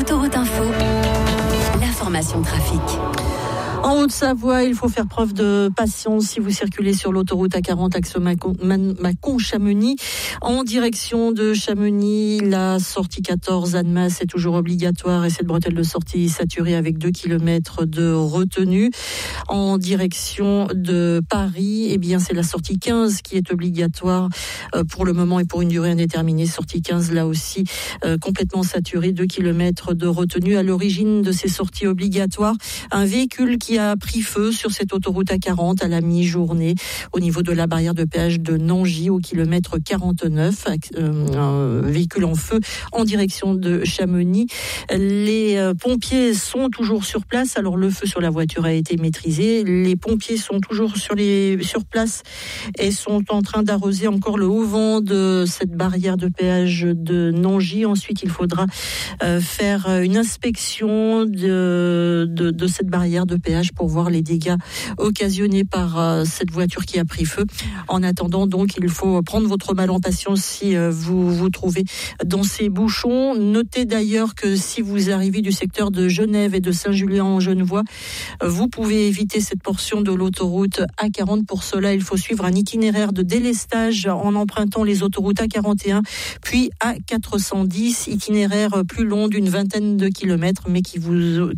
Autoroute Info, l'information trafic. En Haute-Savoie, il faut faire preuve de patience si vous circulez sur l'autoroute A40 axe Mâcon-Chamonix. En direction de Chamonix, la sortie 14 Annemasse est toujours obligatoire et cette bretelle de sortie saturée avec 2 km de retenue. En direction de Paris, eh bien, c'est la sortie 15 qui est obligatoire pour le moment et pour une durée indéterminée. Sortie 15, là aussi, complètement saturée, 2 km de retenue. À l'origine de ces sorties obligatoires, un véhicule qui a pris feu sur cette autoroute A40 à la mi-journée au niveau de la barrière de péage de Nangy au kilomètre 49. Un véhicule en feu en direction de Chamonix. Les pompiers sont toujours sur place. Alors le feu sur la voiture a été maîtrisé. Les pompiers sont toujours sur place et sont en train d'arroser encore le haut vent de cette barrière de péage de Nangy. Ensuite, il faudra faire une inspection de cette barrière de péage pour voir les dégâts occasionnés par cette voiture qui a pris feu. En attendant, donc, il faut prendre votre mal en patience si vous vous trouvez dans ces bouchons. Notez d'ailleurs que si vous arrivez du secteur de Genève et de Saint-Julien-en-Genevois, vous pouvez éviter cette portion de l'autoroute A40. Pour cela, il faut suivre un itinéraire de délestage en empruntant les autoroutes A41 puis A410, itinéraire plus long d'une vingtaine de kilomètres, mais qui vous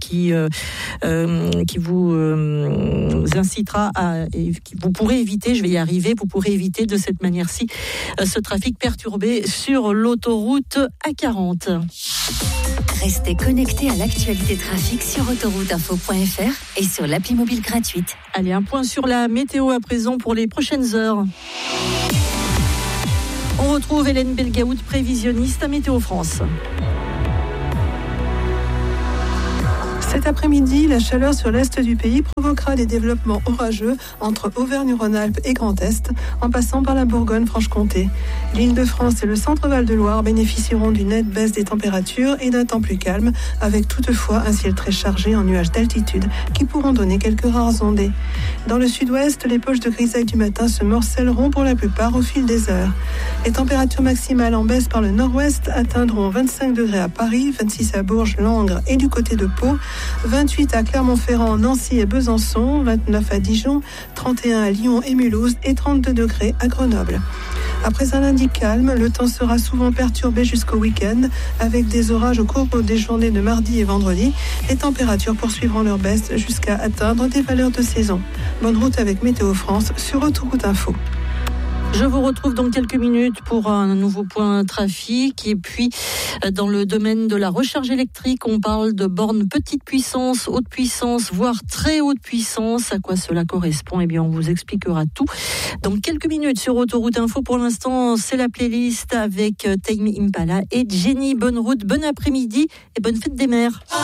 incitera vous pourrez éviter, je vais y arriver, vous pourrez éviter de cette manière-ci ce trafic perturbé sur l'autoroute A40. Restez connectés à l'actualité trafic sur autorouteinfo.fr et sur l'appli mobile gratuite. Allez, un point sur la météo à présent pour les prochaines heures. On retrouve Hélène Belgaout, prévisionniste à Météo France. Cet après-midi, la chaleur sur l'est du pays provoquera des développements orageux entre Auvergne-Rhône-Alpes et Grand Est, en passant par la Bourgogne-Franche-Comté. L'Île-de-France et le centre-Val de Loire bénéficieront d'une nette baisse des températures et d'un temps plus calme, avec toutefois un ciel très chargé en nuages d'altitude qui pourront donner quelques rares ondées. Dans le sud-ouest, les poches de grisaille du matin se morcelleront pour la plupart au fil des heures. Les températures maximales en baisse par le nord-ouest atteindront 25 degrés à Paris, 26 à Bourges, Langres et du côté de Pau, 28 à Clermont-Ferrand, Nancy et Besançon, 29 à Dijon, 31 à Lyon et Mulhouse et 32 degrés à Grenoble. Après un lundi calme, le temps sera souvent perturbé jusqu'au week-end avec des orages au cours des journées de mardi et vendredi. Les températures poursuivront leur baisse jusqu'à atteindre des valeurs de saison. Bonne route avec Météo France sur Autoroute Info. Je vous retrouve dans quelques minutes pour un nouveau point trafic. Et puis, dans le domaine de la recharge électrique, on parle de bornes petite puissance, haute puissance, voire très haute puissance. À quoi cela correspond ? Eh bien, on vous expliquera tout dans quelques minutes sur Autoroute Info. Pour l'instant, c'est la playlist avec Tame Impala et Jenny. Bonne route, bon après-midi et bonne fête des mères.